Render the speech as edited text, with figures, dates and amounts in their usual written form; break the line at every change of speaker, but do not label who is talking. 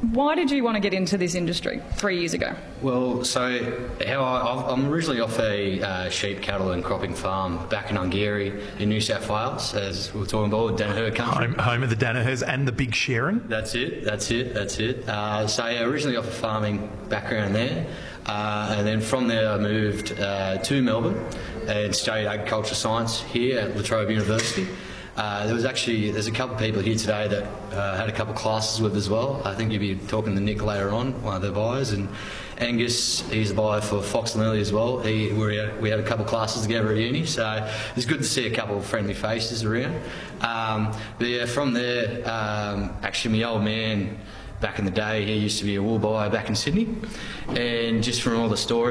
Why did you want to get into this industry 3 years ago?
Well, so I'm originally off a sheep, cattle and cropping farm back in Ungary in New South Wales, as we were talking about, Danaher country.
Home of the Danahers and the Big Sharon.
That's it. Originally off a farming background there, and then from there I moved to Melbourne and studied agricultural science here at La Trobe University. There's a couple of people here today that had a couple of classes with as well. I think you'll be talking to Nick later on, one of the buyers, and Angus, he's a buyer for Fox and Lily as well. We had a couple of classes together at uni, so it's good to see a couple of friendly faces around. But yeah, from there, actually my old man back in the day, he used to be a wool buyer back in Sydney, and just from all the stories